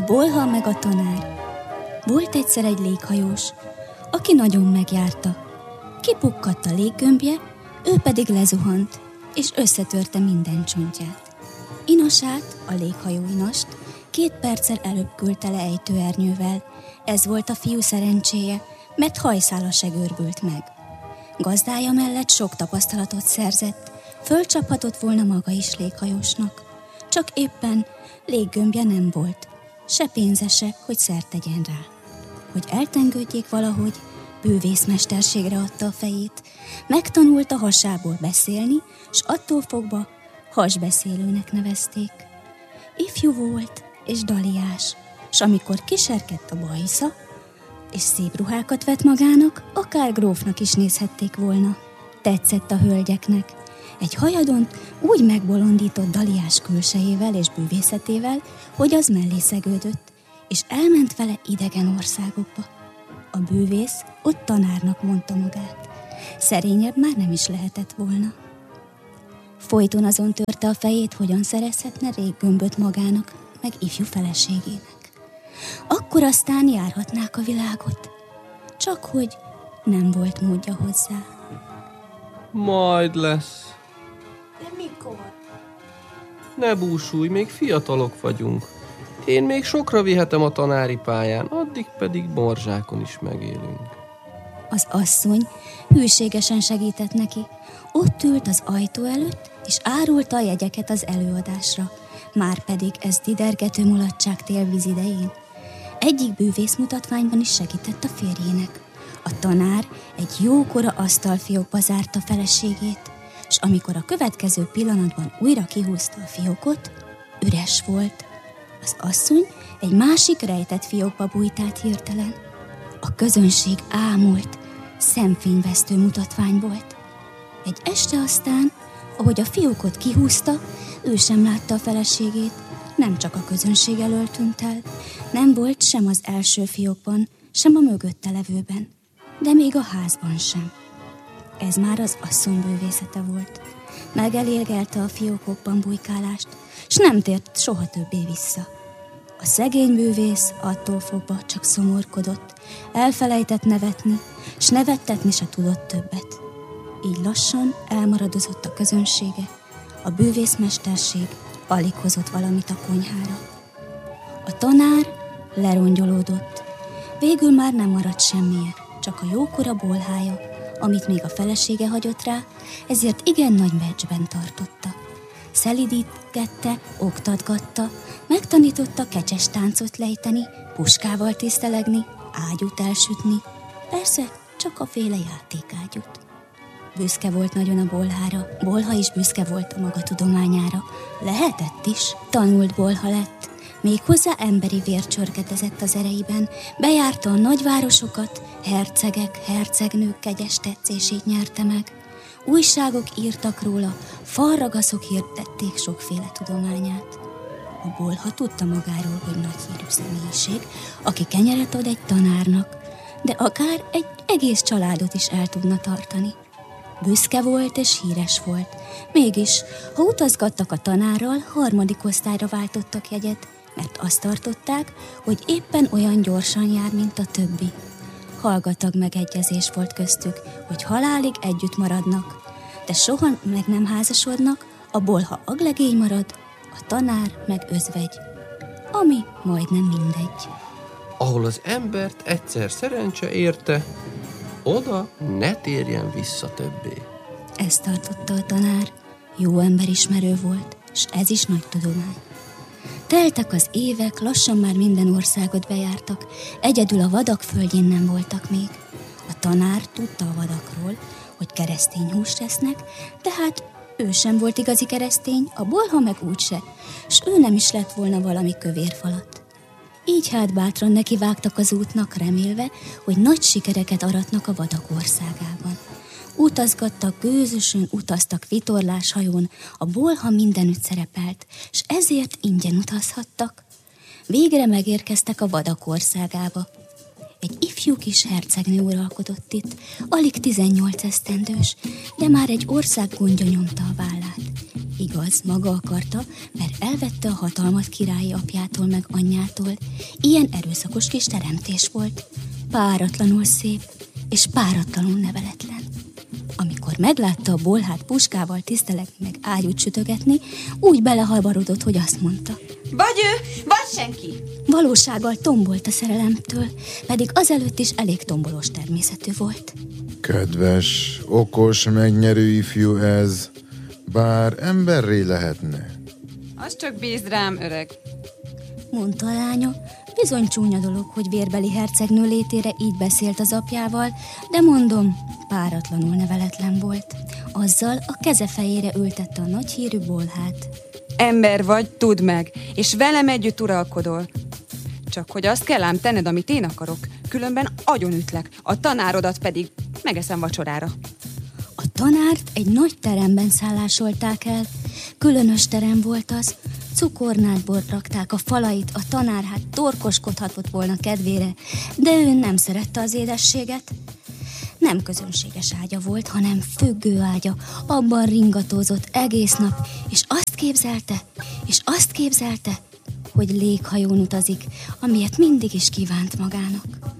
bolha meg a tanár. Volt egyszer egy léghajós, aki nagyon megjárta. Kipukkadt a léggömbje, ő pedig lezuhant, és összetörte minden csontját. Inasát, a léghajó Inast, 2 perccel előbb küldte le ejtőernyővel. Ez volt a fiú szerencséje, mert hajszála se görbült meg. Gazdája mellett sok tapasztalatot szerzett, fölcsaphatott volna maga is léghajósnak. Csak éppen léggömbje nem volt, se pénze se, hogy szert tegyen rá. Hogy eltengődjék valahogy, bűvészmesterségre adta a fejét, megtanulta hasából beszélni, s attól fogva hasbeszélőnek nevezték. Ifjú volt és daliás, s amikor kiserkedt a bajsza, és szép ruhákat vett magának, akár grófnak is nézhették volna. Tetszett a hölgyeknek. Egy hajadont úgy megbolondított daliás külsejével és bűvészetével, hogy az mellé szegődött, és elment vele idegen országokba. A bűvész ott tanárnak mondta magát. Szerényebb már nem is lehetett volna. Folyton azon törte a fejét, hogyan szerezhetne réggömböt magának, meg ifjú feleségének. Akkor aztán járhatnák a világot. Csak hogy nem volt módja hozzá. Majd lesz. De mikor? Ne búsulj, még fiatalok vagyunk. Én még sokra vihetem a tanári pályán, addig pedig morzsákon is megélünk. Az asszony hűségesen segített neki. Ott ült az ajtó előtt, és árulta a jegyeket az előadásra. Márpedig ez didergető mulatság télvíz idején. Egyik bűvész mutatványban is segített a férjének. A tanár egy jókora asztalfiókba zárta feleségét, s amikor a következő pillanatban újra kihúzta a fiókot, üres volt. Az asszony egy másik rejtett fiókba bújt át hirtelen. A közönség ámult, szemfényvesztő mutatvány volt. Egy este aztán, ahogy a fiókot kihúzta, ő sem látta a feleségét, nem csak a közönség elől tűnt el, nem volt sem az első fiókban, sem a mögötte levőben, de még a házban sem. Ez már az asszony bűvészete volt. Megeléggelte a fiókokban bujkálást, s nem tért soha többé vissza. A szegény bűvész attól fogva csak szomorkodott, elfelejtett nevetni, s nevettetni se tudott többet. Így lassan elmaradozott a közönsége, a bűvészmesterség alig hozott valamit a konyhára. A tanár lerongyolódott. Végül már nem maradt semmije, csak a jókora bolhája, amit még a felesége hagyott rá, ezért igen nagy becsben tartotta. Szelidítgette, oktatgatta, megtanította kecses táncot lejteni, puskával tisztelegni, ágyút elsütni, persze csak a féle játékágyút. Büszke volt nagyon a bolhára, bolha is büszke volt a maga tudományára. Lehetett is, tanult bolha lett, méghozzá emberi vér csörgedezett az ereiben, bejárta a nagyvárosokat, hercegek, hercegnők kegyes tetszését nyerte meg. Újságok írtak róla, falragaszok hirdették sokféle tudományát. A bolha tudta magáról, hogy nagy hírű személyiség, aki kenyeret ad egy tanárnak, de akár egy egész családot is el tudna tartani. Büszke volt és híres volt. Mégis, ha utazgattak a tanárral, 3. osztályra váltottak jegyet, mert azt tartották, hogy éppen olyan gyorsan jár, mint a többi. Hallgatag megegyezés volt köztük, hogy halálig együtt maradnak, de soha meg nem házasodnak, a bolha aglegény marad, a tanár meg özvegy, ami majdnem mindegy. Ahol az embert egyszer szerencse érte, oda ne térjen vissza többé. Ezt tartotta a tanár, jó emberismerő volt, s ez is nagy tudomány. Teltek az évek, lassan már minden országot bejártak, egyedül a vadak földjén nem voltak még. A tanár tudta a vadakról, hogy keresztény húst esznek, de hát ő sem volt igazi keresztény, a bolha meg úgyse, s ő nem is lett volna valami kövér falat. Így hát bátran nekivágtak az útnak, remélve, hogy nagy sikereket aratnak a vadak országában. Utazgattak, gőzösön utaztak vitorláshajón, a bolha mindenütt szerepelt, s ezért ingyen utazhattak. Végre megérkeztek a vadak országába. Egy ifjú kis hercegnő uralkodott itt, alig 18 esztendős, de már egy ország gondja nyomta a vállát. Igaz, maga akarta, mert elvette a hatalmat királyi apjától meg anyjától. Ilyen erőszakos kis teremtés volt. Páratlanul szép, és páratlanul neveletlen. Amikor meglátta a bolhát puskával tisztelegni meg ágyút sütögetni, úgy belehalvarodott, hogy azt mondta: vagy ő, vagy senki. Valósággal tombolt a szerelemtől, pedig azelőtt is elég tombolós természetű volt. Kedves, okos, megnyerő ifjú ez, bár emberré lehetne. Az csak bízd rám, öreg, mondta a lánya. Bizony csúnya dolog, hogy vérbeli hercegnő létére így beszélt az apjával, de mondom, páratlanul neveletlen volt. Azzal a keze fejére ültette a nagyhírű bolhát. Ember vagy, tudd meg, és velem együtt uralkodol. Csak hogy azt kell ám tenned, amit én akarok, különben agyonütlek, a tanárodat pedig megeszem vacsorára. A tanárt egy nagy teremben szállásolták el. Különös terem volt az. Cukornádbort rakták a falait, a tanár hát torkoskodhatott volna kedvére, de ő nem szerette az édességet. Nem közönséges ágya volt, hanem függő ágya, abban ringatózott egész nap, és azt képzelte, hogy léghajón utazik, amilyet mindig is kívánt magának.